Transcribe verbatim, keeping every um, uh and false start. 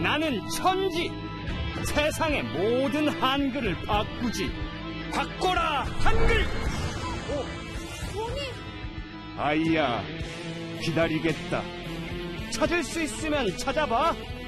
나는 천지! 세상의 모든 한글을 바꾸지! 바꿔라, 한글! 왕님! 아이야, 기다리겠다. 찾을 수 있으면 찾아봐.